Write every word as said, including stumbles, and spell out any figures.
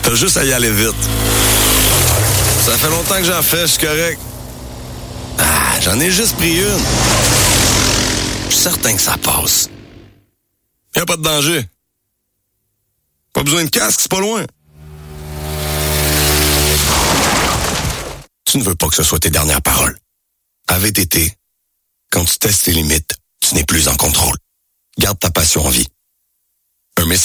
T'as juste à y aller vite. Ça fait longtemps que j'en fais, je suis correct. Ah, j'en ai juste pris une. Je suis certain que ça passe. Y a pas de danger. Pas besoin de casque, c'est pas loin. Tu ne veux pas que ce soit tes dernières paroles. À V T T, quand tu testes tes limites, tu n'es plus en contrôle. Garde ta passion en vie.